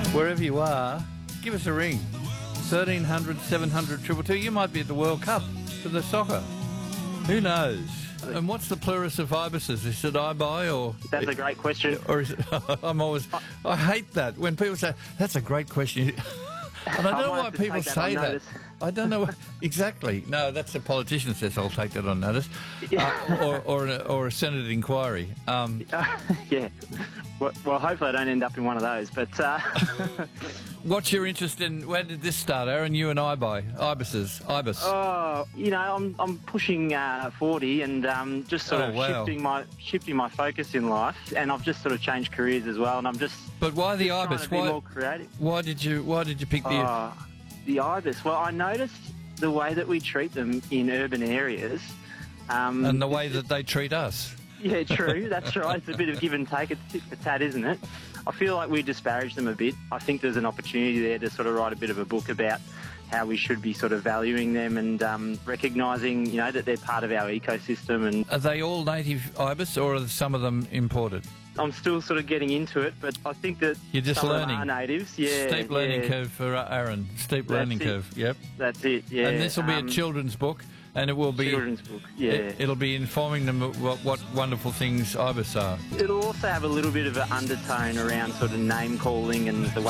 Wherever you are, give us a ring. 1300 700 222. You might be at the World Cup for the soccer. Who knows? And what's the plurus of ibises? Is it ibi or... That's a great question. Or is it... I hate that when people say, that's a great question. And I don't know why people say that. I don't know. Exactly. No, that's the politician says, I'll take that on notice. Or a Senate inquiry. Yeah. Well, hopefully I don't end up in one of those. But what's your interest in... Where did this start, Aaron? You and Ibis. Oh, I'm pushing 40 and just sort of shifting my focus in life. And I've just sort of changed careers as well. And I'm just... But why the Ibis? Trying to be more creative. Why did you pick the Ibis? Well, I noticed the way that we treat them in urban areas. And the way that they treat us. Yeah, true. That's right. It's a bit of give and take. It's tit for tat, isn't it? I feel like we disparage them a bit. I think there's an opportunity there to sort of write a bit of a book about how we should be sort of valuing them and recognising, that they're part of our ecosystem. And are they all native Ibis, or are some of them imported? I'm still sort of getting into it, but I think that you're just learning. Some are natives. Yeah, steep learning curve for Aaron. Steep learning curve. Yep. That's it. Yeah. And this will be a children's book. And it will be children's book, yeah. It'll be informing them what wonderful things Ibis are. It'll also have a little bit of an undertone around sort of name calling and the way